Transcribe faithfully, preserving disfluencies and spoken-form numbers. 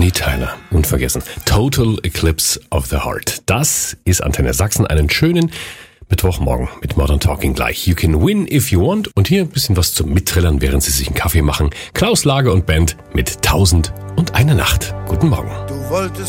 Bonnie Tyler, unvergessen. Total Eclipse of the Heart. Das ist Antenne Sachsen. Einen schönen Mittwochmorgen mit Modern Talking gleich. You can win if you want. Und hier ein bisschen was zum Mittrillern, während Sie sich einen Kaffee machen. Klaus Lage und Band mit Tausend und eine Nacht. Guten Morgen. Du wolltest